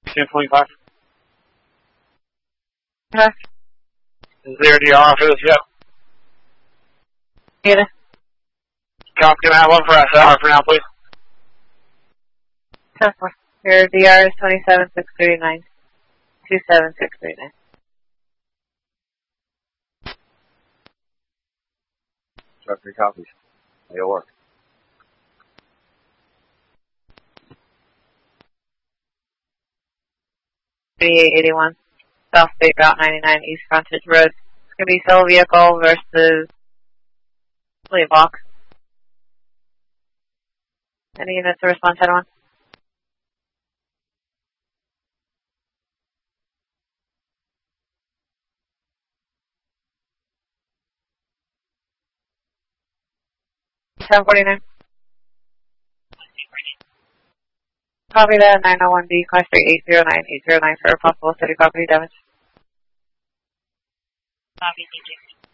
1025. Okay. Is there a DR for this yet? Get it. Cop, can I have one for SR for now, please? 10-4. Your DR is 27639. 27639. Try 3 copies. It'll work. $38.81. South State Route 99 East Frontage Road. It's going to be cell vehicle versus Box. Any units to respond 10-1? $10.49. Copy that. 901B, class 3809 for a possible city property damage. Copy, thank you.